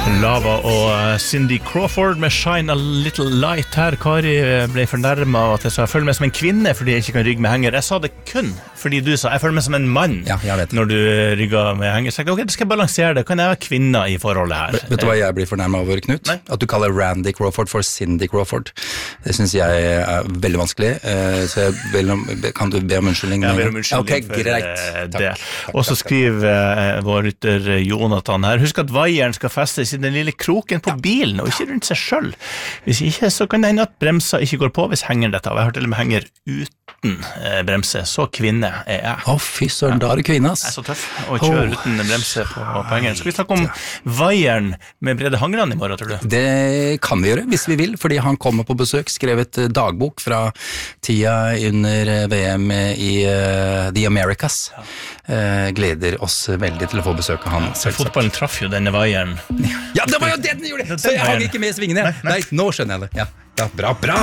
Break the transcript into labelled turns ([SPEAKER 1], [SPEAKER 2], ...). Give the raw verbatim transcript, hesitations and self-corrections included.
[SPEAKER 1] Lava og Cindy Crawford med Shine a Little Light her. Kari ble fornærmet av at jeg sa jeg føler meg som en kvinne fordi jeg ikke kan rygge med henger. Jeg sa det kun fordi du sa jeg føler meg som en mann
[SPEAKER 2] ja, jeg vet.
[SPEAKER 1] Når du rygger med henger. Så jeg tenkte, ok, det skal jeg balansere det. Kan jeg være kvinne i forholdet her?
[SPEAKER 2] Vet, vet du hva jeg blir fornærmet over, Knut?
[SPEAKER 1] Nei.
[SPEAKER 2] At du kaller Randy Crawford for Cindy Crawford. Det synes jeg er veldig vanskelig. Så jeg vil om, kan du be om unnskyldning?
[SPEAKER 1] Ja, jeg ber om unnskyldning
[SPEAKER 2] okay, greit.
[SPEAKER 1] det. Og så skriver uh, vår rytter Jonathan her. Husk at vaieren skal festes i den lille kroken på bilen, og ikke rundt seg selv. Hvis ikke, så kan det hende at bremser ikke går på hvis henger dette. Jeg har hørt til og med henger uten eh, bremse. Så kvinne er jeg.
[SPEAKER 2] Å, fy søren, da er du kvinne, ass.
[SPEAKER 1] Jeg er så tøff å kjøre oh. uten bremse på, på hengeren. Skal vi snakke om vaieren med Brede Hangran i morgen, tror du?
[SPEAKER 2] Det kan vi gjøre, hvis vi vil, fordi han kommer på besøk, skrev et dagbok fra tida under V M i uh, The Americas. Ja. Uh, gleder oss veldig til å få besøk av han.
[SPEAKER 1] Ja, fotballen traff jo denne vaieren.
[SPEAKER 2] Ja, det var jo det den gjorde! Så jeg hang ikke med i svingene. Nei, nei. Nei, nå skjønner jeg det. Ja, ja bra, bra!